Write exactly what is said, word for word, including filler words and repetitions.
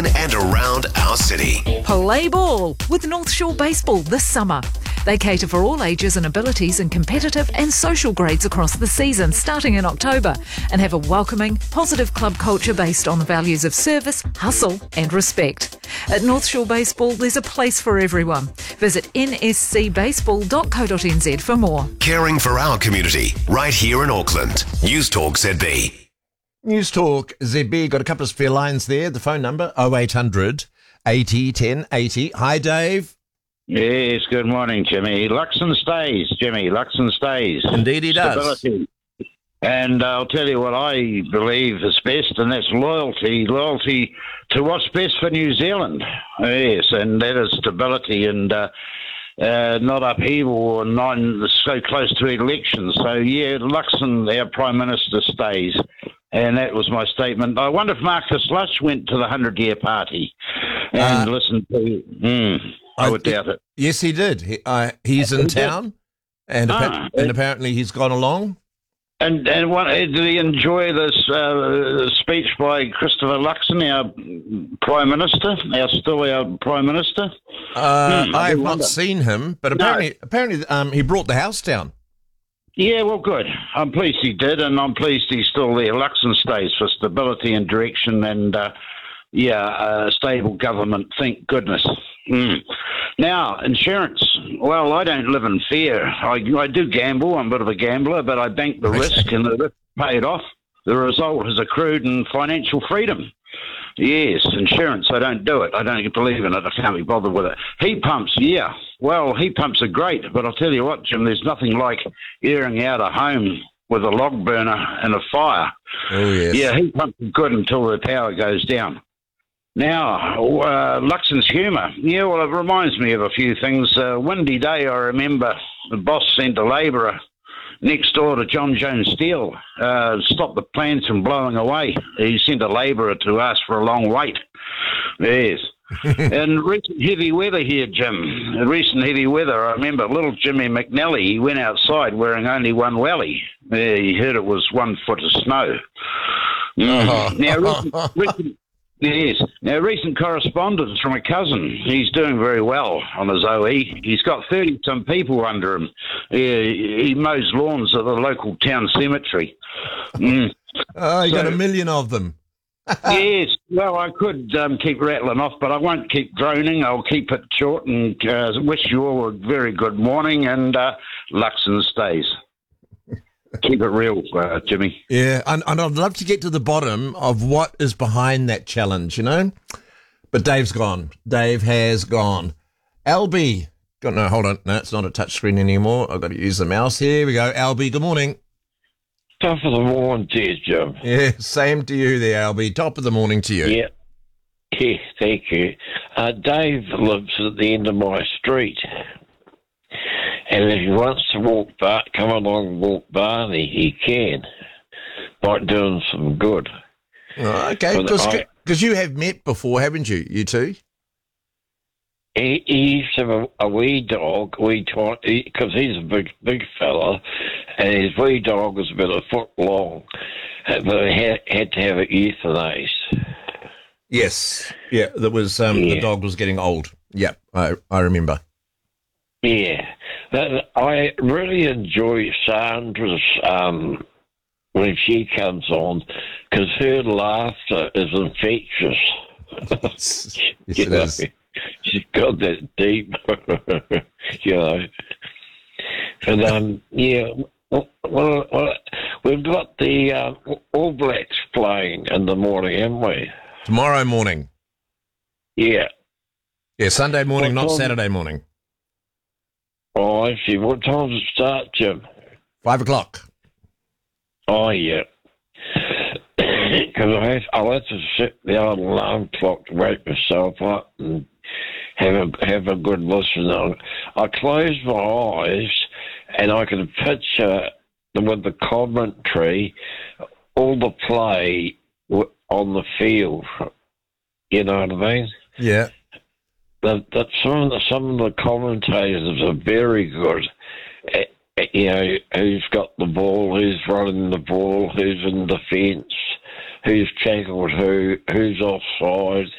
in and around our city. Play ball with North Shore Baseball this summer. They cater for all ages and abilities in competitive and social grades across the season, starting in October, and have a welcoming, positive club culture based on the values of service, hustle and respect. At North Shore Baseball, there's a place for everyone. Visit n s c baseball dot co dot n z for more. Caring for our community, right here in Auckland. News Talk Z B. News Talk Z B, got a couple of spare lines there. The phone number, oh eight hundred eighty ten eighty. Hi, Dave. Yes, good morning, Jimmy. Luxon stays, Jimmy. Luxon stays. Indeed he does. Stability. And I'll tell you what I believe is best, and that's loyalty. Loyalty to what's best for New Zealand. Yes, and that is stability and uh, uh, not upheaval or non so close to elections. So, yeah, Luxon, our Prime Minister, stays. And that was my statement. I wonder if Marcus Lush went to the hundred-year party and Uh, listened to... Mm, I would doubt it. Yes, he did. He, uh, he's in He did. town, and, Ah, appa- and apparently he's gone along. And and what, did he enjoy this uh, speech by Christopher Luxon, our Prime Minister, our still our Prime Minister? Uh, Hmm, I I have do not wonder. seen him, but apparently, apparently, um, he brought the house down. Yeah, well, good. I'm pleased he did, and I'm pleased he's still there. Luxon stays for stability and direction and, uh, yeah, uh, stable government, thank goodness. Mm. Now, insurance. Well, I don't live in fear. I, I do gamble. I'm a bit of a gambler, but I bank the risk and the risk paid off. The result has accrued in financial freedom. Yes, insurance. I don't do it. I don't believe in it. I can't be bothered with it. Heat pumps, yeah. Well, heat pumps are great, but I'll tell you what, Jim, there's nothing like airing out a home with a log burner and a fire. Oh, yes. Yeah, heat pumps are good until the power goes down. Now, uh, Luxon's humour. Yeah, well, it reminds me of a few things. Uh, windy day, I remember the boss sent a labourer next door to John Jones Steel, uh, stop the plants from blowing away. He sent a labourer to ask for a long wait. Yes. And recent heavy weather here, Jim. Recent heavy weather. I remember little Jimmy McNally, he went outside wearing only one welly. Uh, he heard it was one foot of snow. Mm. Oh. Now, recent, recent Yes. Now, recent correspondence from a cousin. He's doing very well on his O E. He's got thirty-some people under him. He, he mows lawns at the local town cemetery. Mm. Oh, you got So- a million of them. Yes. Well, I could um, keep rattling off, but I won't keep droning. I'll keep it short and uh, wish you all a very good morning and uh, Luxon stays. Keep it real, uh, Jimmy. Yeah, and, and I'd love to get to the bottom of what is behind that challenge, you know? But Dave's gone. Dave has gone. L B. God, no, hold on. No, it's not a touch screen anymore. I've got to use the mouse. Here we go. L B, good morning. Top of the morning to you, Jim. Yeah, same to you there, L B. Top of the morning to you. Yeah. Yeah, thank you. Uh, Dave lives at the end of my street. And if he wants to walk by, come along and walk by me, he can. Might do him some good. Oh, okay, But I- because you have met before, haven't you, you two? He, he used to have a, a wee dog, wee because he, 'cause he's a big, big fella, and his wee dog was about a foot long, uh, but he had, had to have it euthanized. Yes. Yeah, that was, um, the Yeah. dog was getting old. Yeah, I, I remember. Yeah, that, I really enjoy Sandra's um, when she comes on because her laughter is infectious. Yes, You it know, is. She's got that deep, you know. And um, yeah, well, well, well, we've got the uh, All Blacks playing in the morning, haven't we? Tomorrow morning. Yeah. Yeah, Sunday morning, What not time? Saturday morning. Oh, I see. What time does it start, Jim? Five o'clock. Oh, yeah. Because I have, I'll have to set the old alarm clock to wake myself up and have a, have a good listen. I, I close my eyes and I can picture with the commentary all the play w- on the field. You know what I mean? Yeah. That, that some of the, some of the commentators are very good. Eh, eh, You know, who's got the ball, who's running the ball, who's in defence, who's tackled who, who's offside.